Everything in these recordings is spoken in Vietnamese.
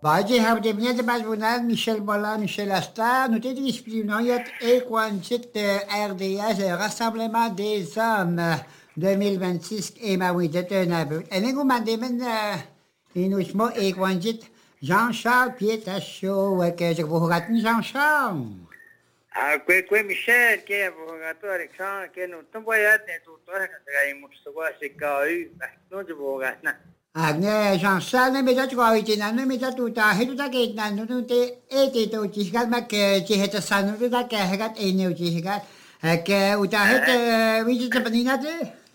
Baie hebben de net bij vandaag Michel Bala, Michel Asta, nous t'ai expliqué non yet Equanchit RDS, le Rassemblement des Hommes 2026 et ma oui de Tenabu. Et nous mandement inusmo Equanchit Jean-Charles Pietacho, que je vous regarde Jean-Charles. Kwe Michel, que é advogado Alexandre, que não tão boiado, né? Tu tá aí muito boa se caiu, não de boa, né? Agne Jean-Charles ne meda tro ite na ne meda tu ta hedu ta ke na nu te e te to ti gal ma ke ti heta sanu ta ke hegat e ne ti hegat ke u ta het wi te panina te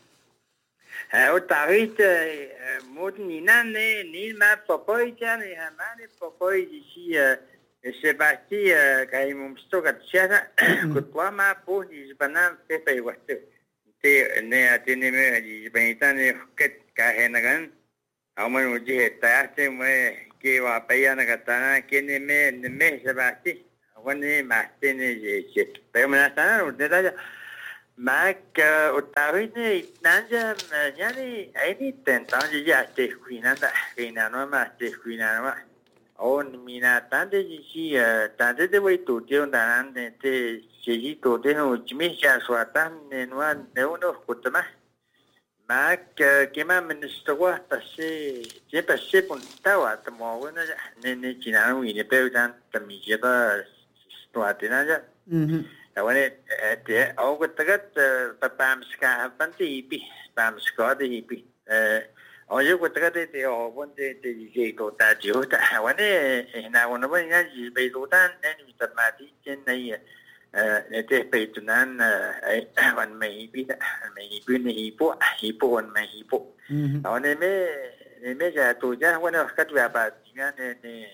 O tarit modnina ne ni ma popoi ja ne ha ma ne popoi si se basti kai mum sto gat sia ko tua ma po di banan pe pe wa te ne atene me di banitane ket ka henagan Aman uji tayaste me ke wa payana katana ke ne me sabati awani maste ne je payana sana udeta ja mak utari ne nanja yani aini tentan je ya te kuina no ma te kuina no on mina tande ji tande de wei tu te ondan te ji to te no jimi ja swatan ne no kutama Mak kema minister je passé pour tawa tamo ne china wi ne pe dan tami je ba sto atina ja awane te au ko tagat pam ska panti pi pam ska de pi au je ko tagat te au bon te je to ta jo ta awane na wona ba ya ji be to tan ne ni ta ma ti chen nei te pe tunan wan mai pi ni hipo wan mai hipo ne me ja tu ja wana kat wa ba tinga ne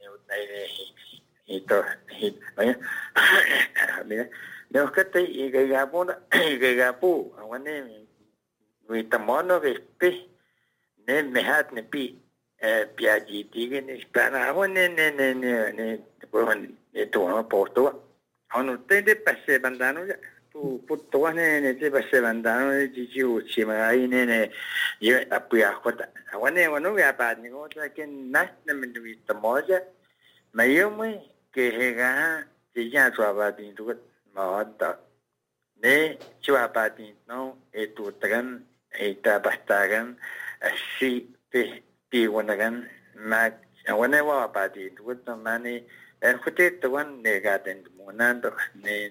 ito ne kat te ga pu wane wi tamono ke pe ne me hat ne pi piaji tige ne spana wane ne to no porto Ono te passe bandano ya tu putto ne te passe bandano ji ji u chi ma ne ye apuya kota awane wano ya pa ni ko ta ken na ne me du ta moja ma yo me ke he ga ji ya swa ba tin tu ma ta ne chwa pa tin no e tu tagan e ta bastagan si pi wanagan ma awane wa pa tin tu ta mani Kute tuan negaten monando ne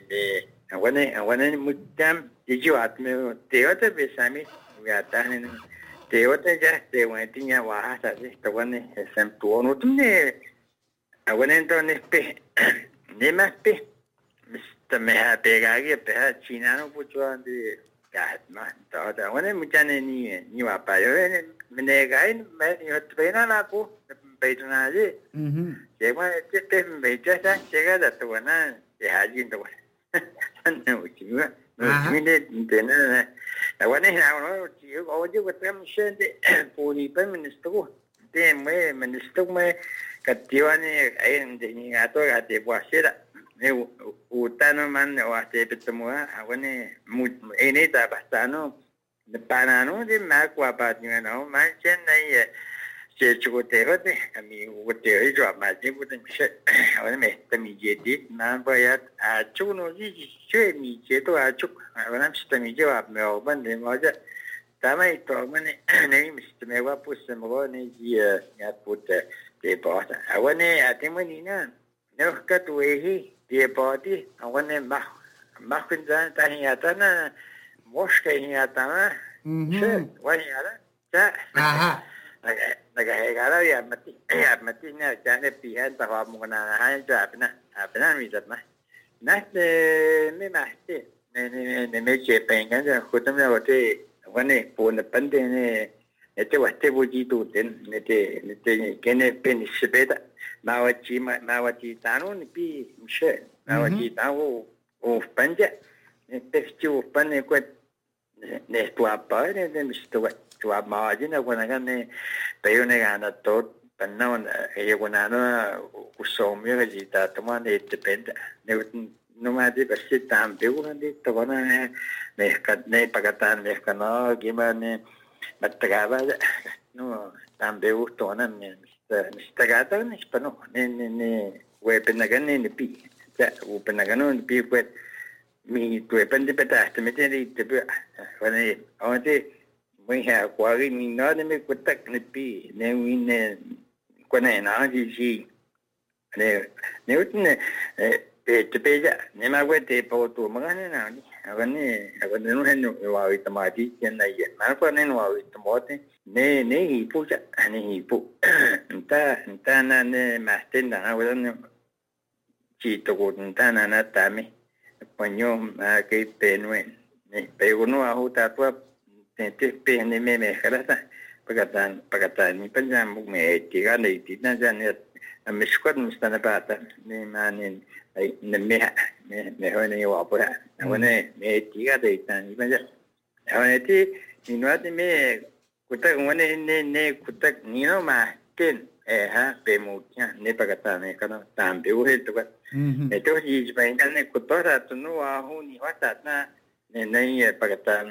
awane mutam dijuat me teota besami wiata ne teota ja te wantinya wa sa de tuan sem tuon utne awane to ne pe ne ma pe mista me ha pega ge pe ha china no pucho de ga ma to awane mutane ni wa pa yo ne gain me yo trena na ko Petrona je. Cuma kita baca dah cakap dah tu mana haji tu. Sana uciwa. Uciwa ni tena. Awan ni awak uciwa awak juga terima kasih puni minister. Dia minister katiwa ni ayam ni atau hati buah sila. Ni utan man wahti bertemu awan ni ini tak pasano. Panano di mak wapat ni mana macam ni. Saya cukup terus ni, kami terus juga macam tu mesti, orang mesti mijeti, nampak ya, acuk nuji cuci mijet tu acuk, orang mesti mijet Melbourne ni macam, tapi itu mana ni mesti mewah pun semua ni dia ngat pun depot, awak ni ada mana ni kan, nak kat wehi depot ni, awak ni mah kunjang tahiyat na, mosque tahiyat na, wah ni ada, cak. Nagahegala ya mati na jane pihan tawa mo na ha ja apna mi jat ma na me ma ne me che pengan ja khutam ya wote wane pon pande ne ete wate buji tu den ne kene pen sibeta ma wachi tanu ni pi mshe ma wachi tanu o panja ne peschu pane ko ne tua pa ne misto Tua maji na kuna kan tayo na gana tot panahon kaya kuna kusomi ka jita tuma na depende numadi pasti tampe kuna di to na ne pagatan me kana gimana matagaba no também torna mista gata ni spano ne we penagan ni pi ja u penagan ni pi kwet mi tu pen de peta te mete ni te pe wane awate mo ha kwa ri ni na ne me kutak ni pi ne wi ne kwana na ji ne utne te pe ja ne ma kwete po tu ma ne na ni avane no hen wa wi tamati ken na ye ma kwa ne wa wi tamote ne hi pu ja ne hi pu nta na ne ma ten na wa ne chi to ko nta na ta me panyo ma ke penwen ne pe uno a huta tua te pe ne me kharata pagatan ni panja mu me ti ga ne ti na ja ne me squad mustana pata ne ma ne ne me ho ne wa pa na ne me ti ga de ta ni panja ha ti ni no ate me kuta ngone ne kuta ni no ma ken ha pe mu ya ne pagatan ne kana tambe u he to ka ito si Spain kan ne kutora tu no a hu ni wata na ne pagatan